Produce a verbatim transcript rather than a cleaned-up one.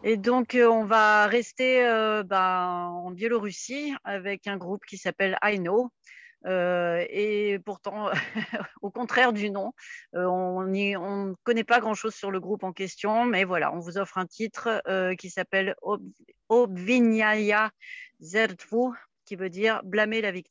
Et donc, euh, on va rester euh, ben, en Biélorussie avec un groupe qui s'appelle I Know. Euh, et pourtant, au contraire du nom, euh, on y- on ne connaît pas grand-chose sur le groupe en question, mais voilà, on vous offre un titre euh, qui s'appelle Ob- Obvinyaya Zertvu, qui veut dire blâmer la victime.